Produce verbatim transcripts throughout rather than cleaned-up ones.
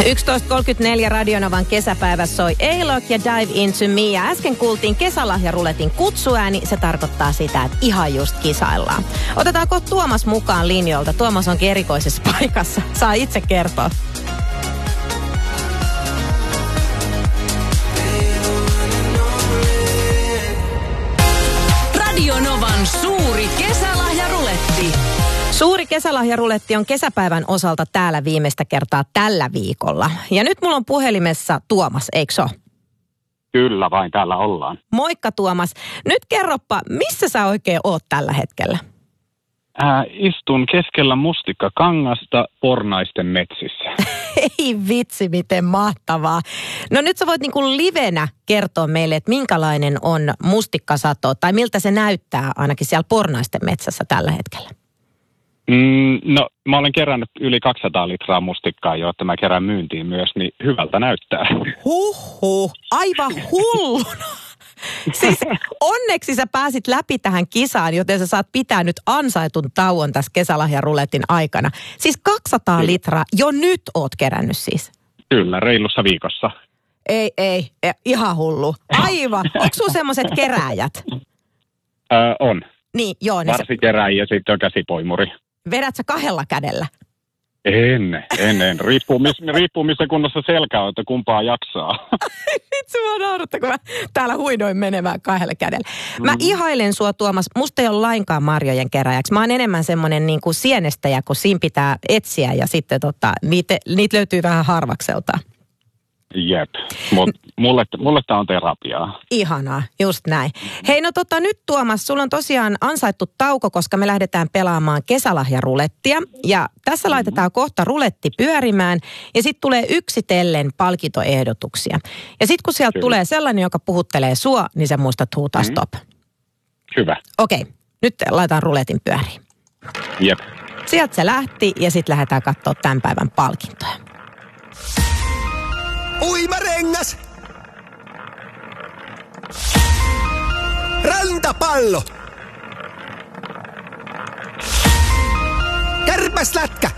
yksitoista kolmekymmentäneljä Radionovan kesäpäivä soi A-Lock ja Dive Into Me. Ja äsken kuultiin kesälahjaruletin kutsuääni. Se tarkoittaa sitä, että ihan just kisaillaan. Otetaanko Tuomas mukaan linjolta? Tuomas onkin erikoisessa paikassa. Saa itse kertoa. Radionovan suuri kesälahjaruletti. Suuri kesälahjaruletti on kesäpäivän osalta täällä viimeistä kertaa tällä viikolla. Ja nyt mulla on puhelimessa Tuomas, eikö se ole? Kyllä vain, täällä ollaan. Moikka Tuomas. Nyt kerroppa, missä sä oikein oot tällä hetkellä? Ää, istun keskellä mustikkakangasta Pornaisten metsissä. Ei vitsi, miten mahtavaa. No nyt sä voit niin kuin livenä kertoa meille, että minkälainen on mustikkasato, tai miltä se näyttää ainakin siellä Pornaisten metsässä tällä hetkellä. Mm, no, mä olen kerännyt yli kaksisataa litraa mustikkaa jo, että mä kerään myyntiin myös, niin hyvältä näyttää. Huhhuh, aivan hulluna. Siis onneksi sä pääsit läpi tähän kisaan, joten sä saat pitää nyt ansaitun tauon tässä kesälahjaruletin aikana. Siis kaksisataa Kyllä. litraa jo nyt oot kerännyt siis. Kyllä, reilussa viikossa. Ei, ei, ihan hullu. Aivan. Onko sun semmoiset kerääjät? Öö, on. Niin, joo. Niin Varsikerääjä ja sitten on käsipoimuri. Vedät sä kahdella kädellä? En, en, en. Riippuu, miss, riippuu missä kunnossa selkä on, että kumpaa jaksaa. Vitsi mua naurutta, kun mä täällä huidoin menemään kahdella kädellä. Mä mm. ihailen sua, Tuomas. Musta ei ole lainkaan marjojen keräjäksi. Mä oon enemmän semmoinen niin kuin sienestäjä, kun siinä pitää etsiä ja sitten tota, niitä, niitä löytyy vähän harvakselta. Jep, mutta mulle, mulle tää on terapiaa. Ihanaa, just näin. Hei, no tota nyt Tuomas, sulla on tosiaan ansaittu tauko, koska me lähdetään pelaamaan kesälahjarulettia. Ja tässä mm-hmm. laitetaan kohta ruletti pyörimään ja sitten tulee yksitellen palkintoehdotuksia. Ja sitten kun sieltä Kyllä. tulee sellainen, joka puhuttelee sua, niin sä muistat huutaa mm-hmm. stop. Hyvä. Okei, okay, nyt laitetaan ruletin pyöriin. Jep. Sieltä se lähti ja sitten lähdetään katsoa tämän päivän palkintoja. Uimarengas! Rantapallo! Kärpäslätkä!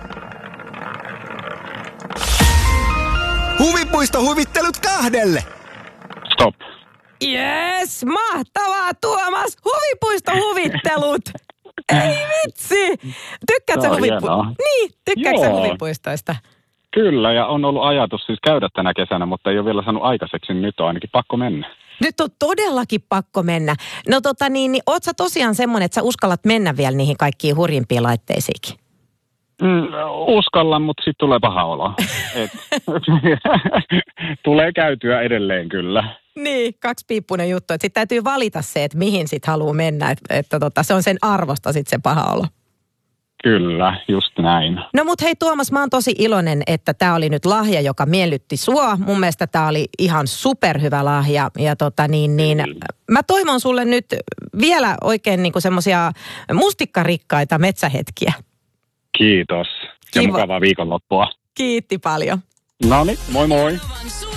Huvipuisto huvittelut kahdelle! Stop. Yes, mahtavaa Tuomas! Huvipuisto huvittelut! Ei vitsi! Tykkäätkö no, huvipuistoista? Niin, tykkäätkö huvipuistoista? Kyllä, ja on ollut ajatus siis käydä tänä kesänä, mutta ei ole vielä saanut aikaiseksi, niin nyt on ainakin pakko mennä. Nyt on todellakin pakko mennä. No tota niin, niin oot sä tosiaan semmoinen, että sä uskallat mennä vielä niihin kaikkiin hurjimpiin laitteisiinkin? Mm, uskallan, mutta sitten tulee paha olo. Et, tulee käytyä edelleen kyllä. Niin, kaksipiippunen juttu. Sitten täytyy valita se, että mihin sit haluaa mennä, että, että tota, se on sen arvosta sitten se paha olo. Kyllä, just näin. No mut hei Tuomas, mä oon tosi iloinen, että tää oli nyt lahja, joka miellytti sua. Mun mielestä tää oli ihan superhyvä lahja. Ja tota niin, niin mm. mä toivon sulle nyt vielä oikein niinku semmosia mustikkarikkaita metsähetkiä. Kiitos. Ja Kiva. mukavaa viikonloppua. Kiitti paljon. Noniin, moi moi.